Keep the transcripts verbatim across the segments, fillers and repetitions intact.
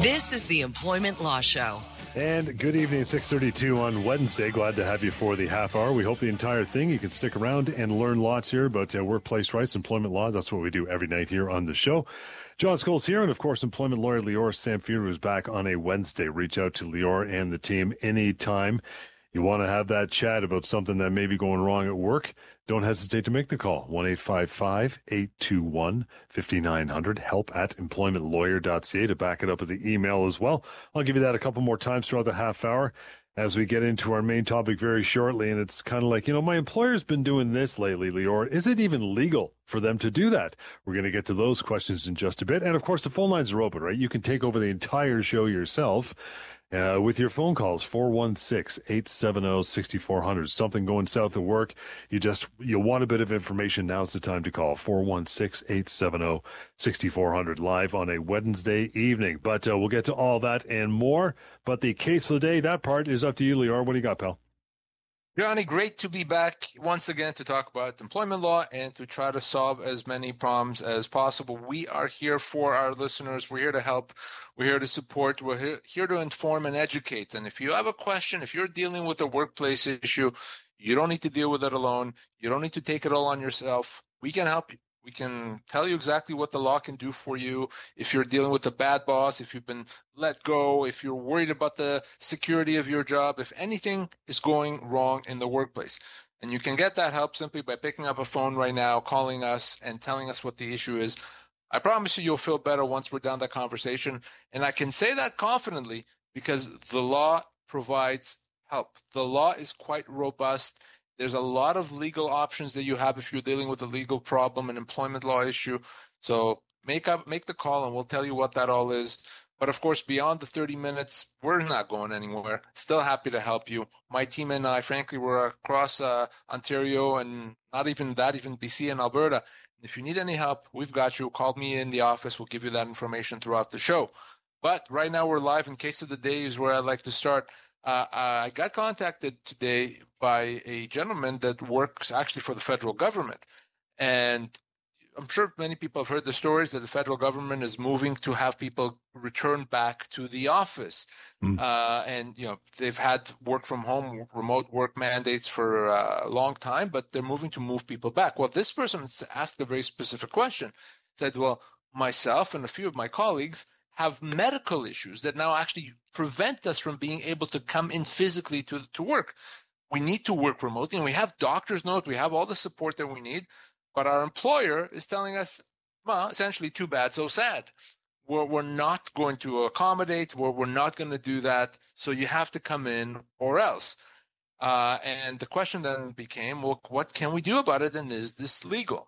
This is the Employment Law Show. And good evening, six thirty-two on Wednesday. Glad to have you for the half hour. We hope the entire thing, you can stick around and learn lots here about uh, workplace rights, employment law. That's what we do every night here on the show. John Scholes here, and of course, employment lawyer Lior Samfiru is back on a Wednesday. Reach out to Lior and the team anytime you want to have that chat about something that may be going wrong at work. Don't hesitate to make the call. one eight five five, eight two one, five nine zero zero. Help at employment lawyer dot c a to back it up with the email as well. I'll give you that a couple more times throughout the half hour as we get into our main topic very shortly. And it's kind of like, you know, my employer's been doing this lately, Lior. Is it even legal for them to do that? We're going to get to those questions in just a bit. And of course, the phone lines are open, right? You can take over the entire show yourself. Uh, with your phone calls, four one six, eight seven zero, six four zero zero. Something going south at work. You just, you want a bit of information. Now's the time to call. four one six, eight seven zero, six four zero zero live on a Wednesday evening. But uh, we'll get to all that and more. But the case of the day, that part is up to you, Lior. What do you got, pal? Johnny, great to be back once again to talk about employment law and to try to solve as many problems as possible. We are here for our listeners. We're here to help. We're here to support. We're here, here to inform and educate. And if you have a question, if you're dealing with a workplace issue, you don't need to deal with it alone. You don't need to take it all on yourself. We can help you. We can tell you exactly what the law can do for you. If you're dealing with a bad boss, if you've been let go, if you're worried about the security of your job, if anything is going wrong in the workplace. And you can get that help simply by picking up a phone right now, calling us and telling us what the issue is. I promise you, you'll feel better once we're done that conversation. And I can say that confidently because the law provides help. The law is quite robust. There's a lot of legal options that you have if you're dealing with a legal problem, an employment law issue. So make up, make the call, and we'll tell you what that all is. But of course, beyond the thirty minutes, we're not going anywhere. Still happy to help you. My team and I, frankly, we're across uh, Ontario and not even that, even B C and Alberta. If you need any help, we've got you. Call me in the office. We'll give you that information throughout the show. But right now we're live. In case of the day is where I'd like to start. Uh, I got contacted today by a gentleman that works actually for the federal government. And I'm sure many people have heard the stories that the federal government is moving to have people return back to the office. Mm. Uh, and, you know, they've had work from home, remote work mandates for a long time, but they're moving to move people back. Well, this person asked a very specific question. Said, well, myself and a few of my colleagues have medical issues that now actually prevent us from being able to come in physically to, to work. We need to work remotely, and we have doctor's note. We have all the support that we need, but our employer is telling us, well, essentially, too bad, so sad. We're, we're not going to accommodate. We're, we're not going to do that, so you have to come in or else. Uh, and the question then became, well, what can we do about it, and is this legal?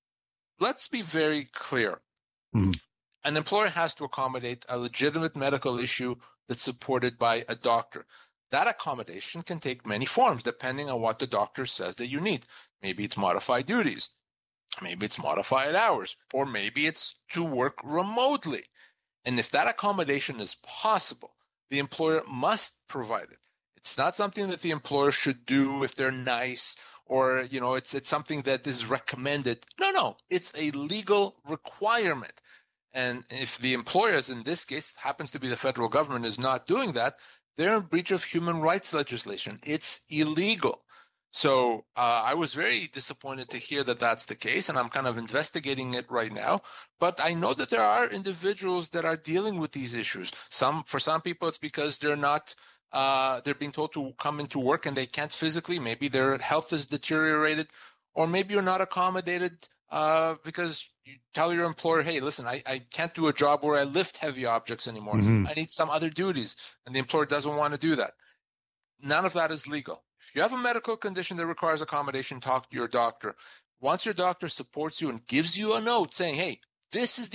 Let's be very clear. Mm-hmm. An employer has to accommodate a legitimate medical issue that's supported by a doctor. That accommodation can take many forms depending on what the doctor says that you need. Maybe it's modified duties. Maybe it's modified hours. Or maybe it's to work remotely. And if that accommodation is possible, the employer must provide it. It's not something that the employer should do if they're nice or, you know, it's it's something that is recommended. No, no, it's a legal requirement. And if the employer, as in this case, happens to be the federal government, is not doing that, they're in breach of human rights legislation. It's illegal. So uh, I was very disappointed to hear that that's the case, and I'm kind of investigating it right now. But I know that there are individuals that are dealing with these issues. Some, for some people, it's because they're not uh, they're being told to come into work and they can't physically. Maybe their health is deteriorated, or maybe you're not accommodated uh, because you tell your employer, hey, listen, I, I can't do a job where I lift heavy objects anymore. Mm-hmm. I need some other duties, and the employer doesn't want to do that. None of that is legal. If you have a medical condition that requires accommodation, talk to your doctor. Once your doctor supports you and gives you a note saying, hey, this is the